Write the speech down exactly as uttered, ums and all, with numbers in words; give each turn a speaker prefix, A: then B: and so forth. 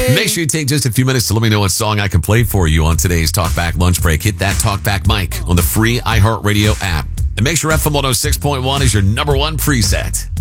A: Make sure you take just a few minutes to let me know what song I can play for you on today's Talkback Lunch Break. Hit that Talkback mic on the free iHeartRadio app. And make sure F M one oh six point one is your number one preset.